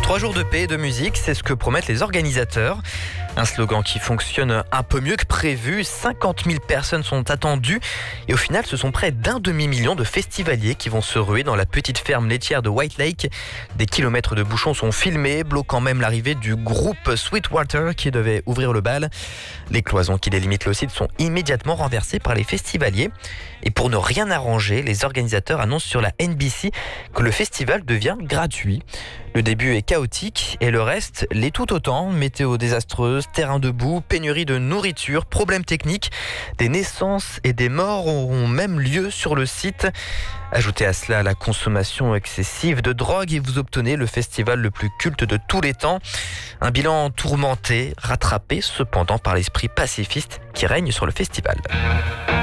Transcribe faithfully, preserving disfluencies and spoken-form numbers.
Trois jours de paix et de musique, c'est ce que promettent les organisateurs. Un slogan qui fonctionne un peu mieux que prévu. cinquante mille personnes sont attendues. Et au final, ce sont près d'un demi-million de festivaliers qui vont se ruer dans la petite ferme laitière de White Lake. Des kilomètres de bouchons sont filmés, bloquant même l'arrivée du groupe Sweetwater qui devait ouvrir le bal. Les cloisons qui délimitent le site sont immédiatement renversées par les festivaliers. Et pour ne rien arranger, les organisateurs annoncent sur la N B C que le festival devient gratuit. Le début est chaotique et le reste l'est tout autant. Météo désastreuse, terrain debout, pénurie de nourriture, problèmes techniques. Des naissances et des morts auront même lieu sur le site. Ajoutez à cela la consommation excessive de drogue et vous obtenez le festival le plus culte de tous les temps. Un bilan tourmenté, rattrapé cependant par l'esprit pacifiste qui règne sur le festival.